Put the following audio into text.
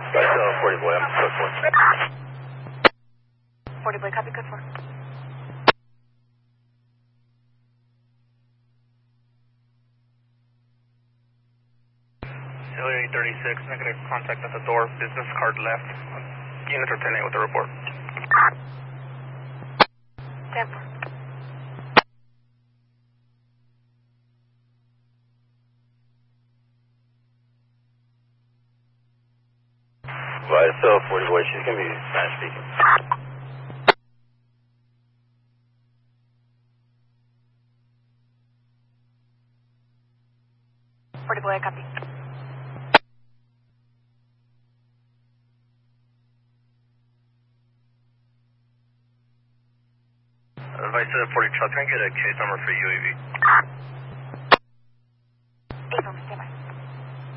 Right, 40 boy, I'm code 4. 40 boy, copy code 4. Hillary 36, negative contact at the door, business card left. Unit or 10 with the report. 10-4. Right, 40 boy, she's going to be Spanish speaking. Boy, I copy. Advice to the 40 truck, can I get a case number for UAV?